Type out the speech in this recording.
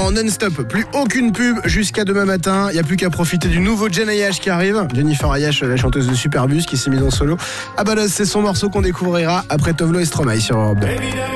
en non-stop. Plus aucune pub jusqu'à demain matin. Il n'y a plus qu'à profiter du nouveau Jen Ayash qui arrive. Jennifer Ayash, la chanteuse de Superbus qui s'est mise en solo. Abalos, c'est son morceau qu'on découvrira après Tovlo et Stromae sur Europe 2.